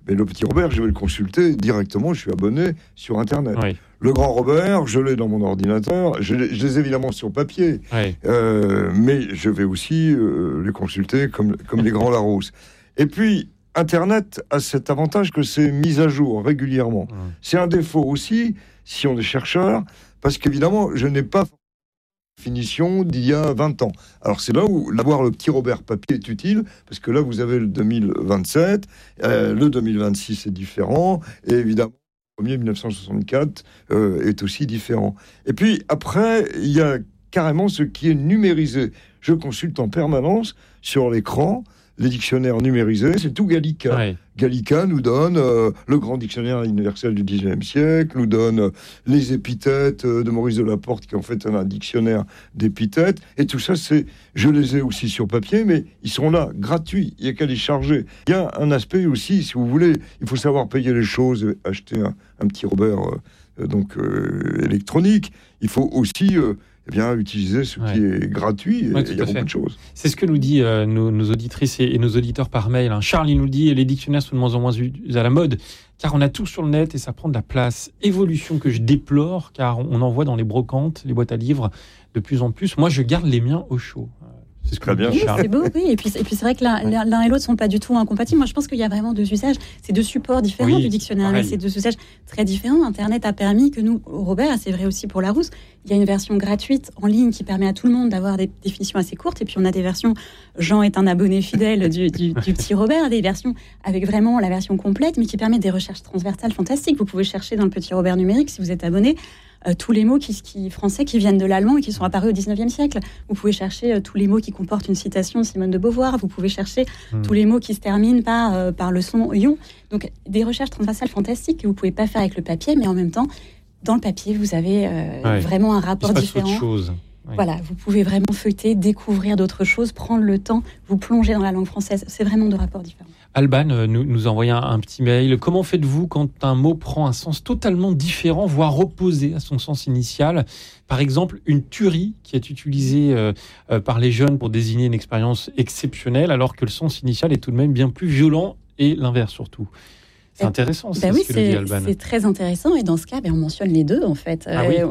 Mais le petit Robert, je vais le consulter directement, je suis abonné sur Internet. Oui. Le grand Robert, je l'ai dans mon ordinateur, je les ai évidemment sur papier, Oui. mais je vais aussi les consulter comme les grands Larousse. Et puis, Internet a cet avantage que c'est mis à jour régulièrement. C'est un défaut aussi, si on est chercheur, parce qu'évidemment, je n'ai pas définition d'il y a 20 ans. Alors c'est là où l'avoir le petit Robert papier est utile, parce que là vous avez le 2027, le 2026 est différent, et évidemment le premier 1964 est aussi différent. Et puis après, il y a carrément ce qui est numérisé. Je consulte en permanence sur l'écran les dictionnaires numérisés, c'est tout Gallica. Ouais. Gallica nous donne le grand dictionnaire universel du XIXe siècle, nous donne les épithètes de Maurice Delaporte, qui en fait un dictionnaire d'épithètes. Et tout ça, je les ai aussi sur papier, mais ils sont là, gratuits. Il n'y a qu'à les charger. Il y a un aspect aussi, si vous voulez, il faut savoir payer les choses, acheter un petit Robert électronique. Il faut aussi utiliser ce qui est gratuit. Ouais, il y a beaucoup de choses. C'est ce que nous dit nos auditrices et nos auditeurs par mail. Charles, il nous dit les dictionnaires sont de moins en moins à la mode, car on a tout sur le net et ça prend de la place. Évolution que je déplore, car on en voit dans les brocantes, les boîtes à livres, de plus en plus. Moi, je garde les miens au chaud. C'est ce que très bien. Charles. C'est beau, oui. Et puis c'est vrai que l'un et l'autre ne sont pas du tout incompatibles. Moi, je pense qu'il y a vraiment deux usages. C'est deux supports différents du dictionnaire, mais c'est deux usages très différents. Internet a permis que nous, Robert, et c'est vrai aussi pour Larousse, il y a une version gratuite en ligne qui permet à tout le monde d'avoir des définitions assez courtes. Et puis on a des versions, Jean est un abonné fidèle du petit Robert, des versions avec vraiment la version complète, mais qui permet des recherches transversales fantastiques. Vous pouvez chercher dans le petit Robert numérique, si vous êtes abonné, tous les mots français qui viennent de l'allemand et qui sont apparus au XIXe siècle. Vous pouvez chercher tous les mots qui comportent une citation de Simone de Beauvoir. Vous pouvez chercher tous les mots qui se terminent par le son ion. Donc, des recherches transversales fantastiques que vous ne pouvez pas faire avec le papier, mais en même temps, dans le papier, vous avez vraiment un rapport différent. Autre chose. Oui. Voilà, vous pouvez vraiment feuilleter, découvrir d'autres choses, prendre le temps, vous plonger dans la langue française. C'est vraiment deux rapports différents. Alban nous envoie un petit mail. Comment faites-vous quand un mot prend un sens totalement différent, voire opposé à son sens initial ? Par exemple, une tuerie qui est utilisée par les jeunes pour désigner une expérience exceptionnelle, alors que le sens initial est tout de même bien plus violent, et l'inverse surtout. C'est intéressant, ce que nous dit Alban. C'est très intéressant, et dans ce cas, on mentionne les deux, en fait.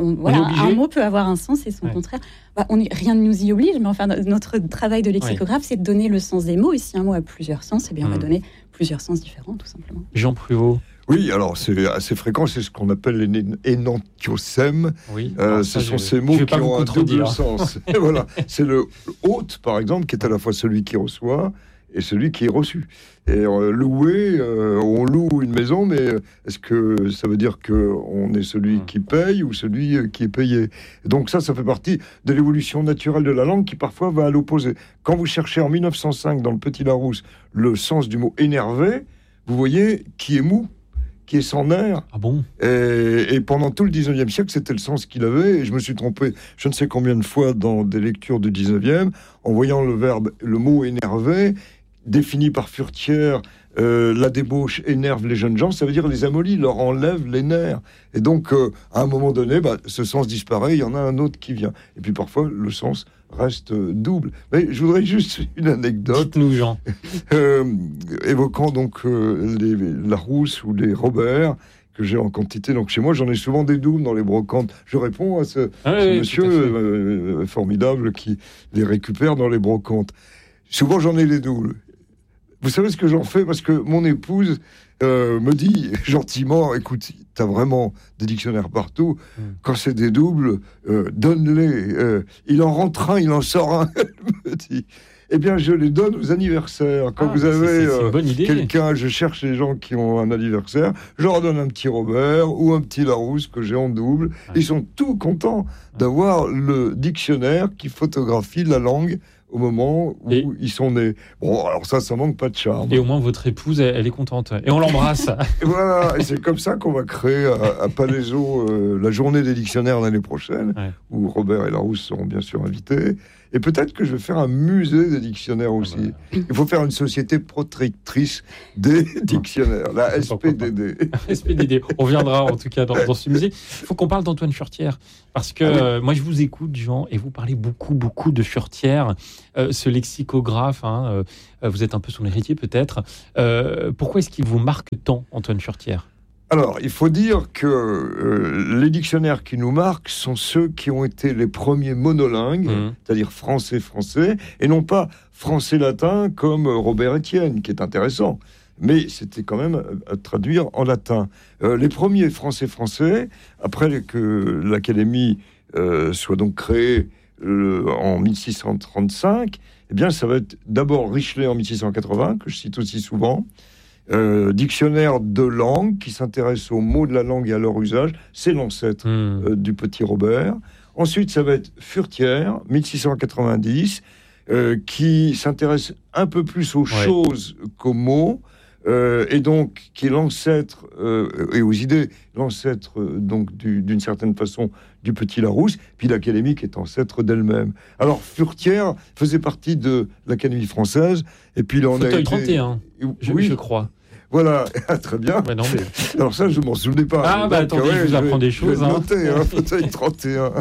Un mot peut avoir un sens et son contraire. Rien ne nous y oblige, mais enfin, notre travail de lexicographe, c'est de donner le sens des mots, et si un mot a plusieurs sens, on va donner plusieurs sens différents, tout simplement. Jean Pruvot. Oui, alors c'est assez fréquent, c'est ce qu'on appelle les énantiosèmes. Oui, ce sont ces mots qui ont un double sens. Et voilà, c'est le hôte, par exemple, qui est à la fois celui qui reçoit et celui qui est reçu. Et louer, on loue une maison, mais est-ce que ça veut dire qu'on est celui qui paye ou celui qui est payé ? Donc ça fait partie de l'évolution naturelle de la langue qui parfois va à l'opposé. Quand vous cherchez en 1905 dans le Petit Larousse le sens du mot énervé, vous voyez qui est mou, qui est sans nerfs. Ah bon ? Et pendant tout le 19e siècle, c'était le sens qu'il avait. Et je me suis trompé je ne sais combien de fois dans des lectures du 19e, en voyant le mot énervé, défini par Furetière, la débauche énerve les jeunes gens, ça veut dire les amollit, leur enlève les nerfs. Et donc, à un moment donné, ce sens disparaît, il y en a un autre qui vient. Et puis parfois, le sens reste double. Mais je voudrais juste une anecdote. Dites-nous, Jean. Évoquant donc les Larousse ou les Robert, que j'ai en quantité. Donc chez moi, j'en ai souvent des doubles dans les brocantes. Je réponds à ce monsieur formidable qui les récupère dans les brocantes. Souvent, j'en ai les doubles. Vous savez ce que j'en fais ? Parce que mon épouse me dit gentiment, écoute, t'as vraiment des dictionnaires partout. Quand c'est des doubles, donne-les. Il en rentre un, il en sort un. Elle me dit. Eh bien, je les donne aux anniversaires. Quand vous avez quelqu'un, je cherche les gens qui ont un anniversaire, je leur donne un petit Robert ou un petit Larousse que j'ai en double. Ils sont tout contents d'avoir le dictionnaire qui photographie la langue au moment où ils sont nés. Bon, alors ça manque pas de charme. Et au moins, votre épouse, elle est contente. Et on l'embrasse. Et voilà, et c'est comme ça qu'on va créer à Palaiseau la journée des dictionnaires l'année prochaine, où Robert et Larousse seront bien sûr invités. Et peut-être que je vais faire un musée des dictionnaires aussi. Il faut faire une société protectrice des dictionnaires, la SPDD. SPDD, on viendra en tout cas dans ce musée. Il faut qu'on parle d'Antoine Furtière, parce que moi je vous écoute, Jean, et vous parlez beaucoup de Furtière, ce lexicographe, vous êtes un peu son héritier peut-être. Pourquoi est-ce qu'il vous marque tant, Antoine Furtière ? Alors, il faut dire que les dictionnaires qui nous marquent sont ceux qui ont été les premiers monolingues, c'est-à-dire français-français, et non pas français-latin comme Robert Estienne, qui est intéressant. Mais c'était quand même à traduire en latin. Les premiers français-français, après que l'Académie soit donc créée en 1635, eh bien, ça va être d'abord Richelet en 1680, que je cite aussi souvent, dictionnaire de langue qui s'intéresse aux mots de la langue et à leur usage, c'est l'ancêtre du petit Robert. Ensuite, ça va être Furtière, 1690, qui s'intéresse un peu plus aux choses qu'aux mots, et donc qui est l'ancêtre, et aux idées, l'ancêtre donc d'une certaine façon du petit Larousse, puis l'Académie qui est ancêtre d'elle-même. Alors Furtière faisait partie de l'Académie française, et puis là on Fauteuil 31, je crois. Voilà, très bien. Mais non, mais... Alors ça, je m'en souvenais pas. Ah, bah attendez, je vous apprends des choses. Je vais noter, fauteuil 31.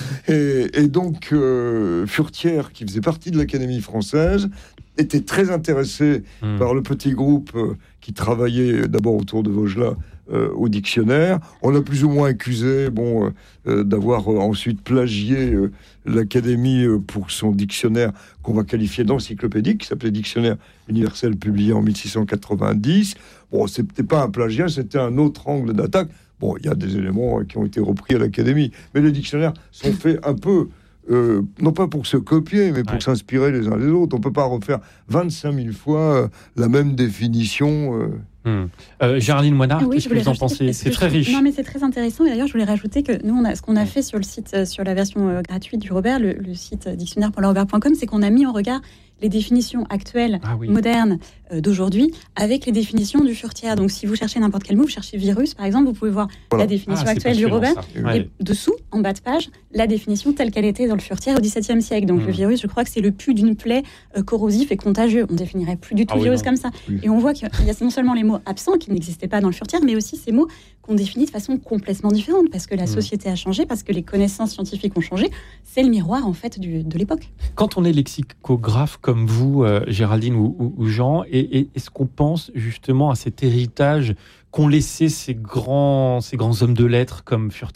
Et donc, Furtière, qui faisait partie de l'Académie française, était très intéressé par le petit groupe qui travaillait d'abord autour de Vaugelas au dictionnaire. On l'a plus ou moins accusé d'avoir ensuite plagié l'Académie pour son dictionnaire qu'on va qualifier d'encyclopédique, qui s'appelait Dictionnaire universel, publié en 1690. Bon, c'était pas un plagiat, c'était un autre angle d'attaque. Bon, il y a des éléments qui ont été repris à l'Académie, mais les dictionnaires sont faits un peu... non pas pour se copier, mais pour s'inspirer les uns les autres. On ne peut pas refaire 25 000 fois la même définition. Géraldine Moinard, qu'est-ce que vous en pensez ? C'est très riche. Non, mais c'est très intéressant. Et d'ailleurs, je voulais rajouter que nous, ce qu'on a fait sur le site, sur la version gratuite du Robert, le site dictionnaire.lerobert.com, c'est qu'on a mis en regard les définitions actuelles, modernes d'aujourd'hui, avec les définitions du Furtière. Donc, si vous cherchez n'importe quel mot, vous cherchez virus, par exemple, vous pouvez voir la définition actuelle du Robert, et dessous, en bas de page, la définition telle qu'elle était dans le Furtière au XVIIe siècle. Donc, le virus, je crois que c'est le pus d'une plaie corrosif et contagieux. On définirait plus du tout le virus comme ça. Et on voit qu'il y a non seulement les mots absents qui n'existaient pas dans le Furtière, mais aussi ces mots qu'on définit de façon complètement différente, parce que la société a changé, parce que les connaissances scientifiques ont changé. C'est le miroir, en fait, de l'époque. Quand on est lexicographe comme vous, Géraldine ou Jean, et est-ce qu'on pense justement à cet héritage qu'ont laissé ces grands hommes de lettres comme Furtière ?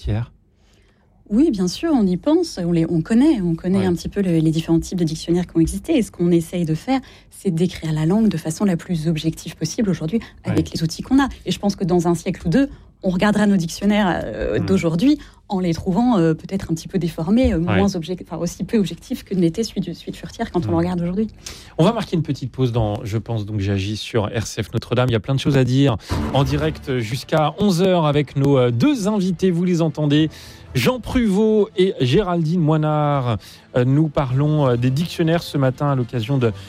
Oui, bien sûr, on y pense, on connaît un petit peu les différents types de dictionnaires qui ont existé. Et ce qu'on essaye de faire, c'est d'écrire la langue de façon la plus objective possible aujourd'hui, avec les outils qu'on a. Et je pense que dans un siècle ou deux, on regardera nos dictionnaires d'aujourd'hui en les trouvant peut-être un petit peu déformés, aussi peu objectifs que n'était celui de Furtière quand on le regarde aujourd'hui. On va marquer une petite pause dans Je pense donc j'agis sur RCF Notre-Dame. Il y a plein de choses à dire en direct jusqu'à 11h avec nos deux invités. Vous les entendez, Jean Pruvot et Géraldine Moinard. Nous parlons des dictionnaires ce matin à l'occasion de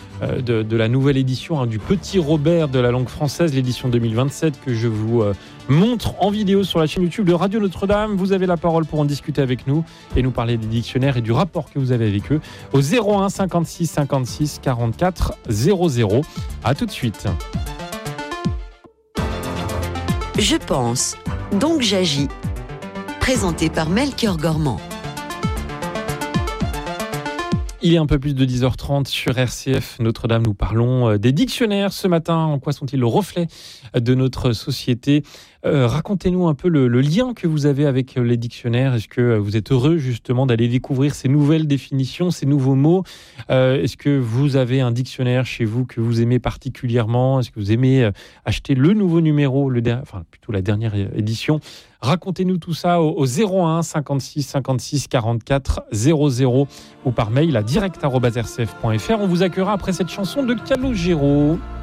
la nouvelle édition du Petit Robert de la langue française, l'édition 2027 que je vous montre en vidéo sur la chaîne YouTube de Radio Notre-Dame. Vous avez la parole pour en discuter avec nous et nous parler des dictionnaires et du rapport que vous avez avec eux au 01 56 56 44 00. À tout de suite. Je pense, donc j'agis. Présenté par Melchior Gormand. Il est un peu plus de 10h30 sur RCF Notre-Dame. Nous parlons des dictionnaires ce matin. En quoi sont-ils le reflet de notre société ? Racontez-nous un peu le lien que vous avez avec les dictionnaires. Est-ce que vous êtes heureux justement d'aller découvrir ces nouvelles définitions, ces nouveaux mots ? Est-ce que vous avez un dictionnaire chez vous que vous aimez particulièrement ? Est-ce que vous aimez acheter le nouveau numéro, plutôt la dernière édition ? Racontez-nous tout ça au 01 56 56 44 00 ou par mail à direct@rcf.fr. On vous accueillera après cette chanson de Calogero.